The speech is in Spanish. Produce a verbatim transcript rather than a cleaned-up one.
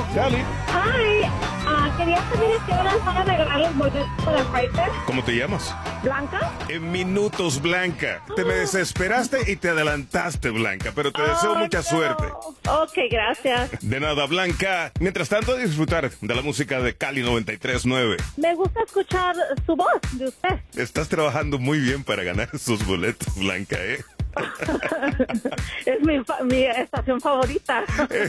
Cali. Hi, ah, quería saber si ahora van a regalar los boletos para Friday. ¿Cómo te llamas? ¿Blanca? En minutos, Blanca. Te me desesperaste y te adelantaste, Blanca, pero te deseo Oh, mucha no. suerte. Ok, gracias. De nada, Blanca. Mientras tanto, disfrutar de la música de Cali noventa y tres punto nueve. Me gusta escuchar su voz de usted. Estás trabajando muy bien para ganar esos boletos, Blanca, ¿eh? Es mi, fa- mi estación favorita.